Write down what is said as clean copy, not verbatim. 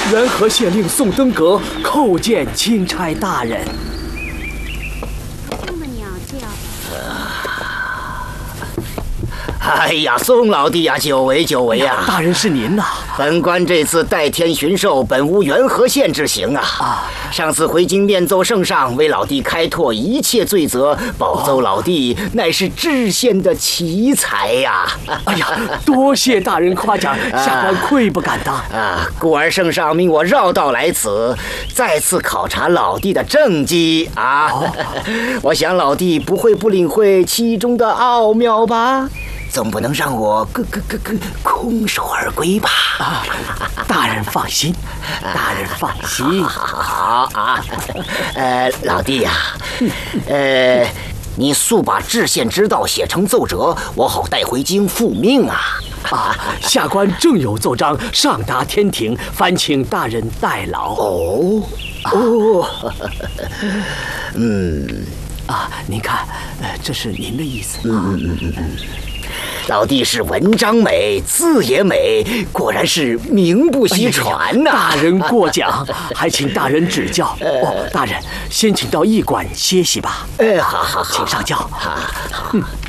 元和县令宋登革叩见钦差大人。 这么鸟叫。 哎呀，宋老弟呀，久违久违呀！ 大人是您呐！ 本官这次代天巡狩，本无元和县之行啊。上次回京面奏圣上，为老弟开拓一切罪责，保奏老弟乃是知县的奇才呀！ 哎呀，多谢大人夸奖，下官愧不敢当。 故而圣上命我绕道来此，再次考察老弟的政绩啊！我想老弟不会不领会其中的奥妙吧？总不能让我空手而归吧？ 大人放心，大人放心。 好啊，老弟呀，你速把知县之道写成奏折，我好带回京复命啊！ 下官正有奏章上达天庭，烦请大人代劳。您看，这是您的意思。 老弟是文章美，字也美，果然是名不虚传呐！ 大人过奖，还请大人指教。大人先请到驿馆歇息吧。 好， 请上轿。 好。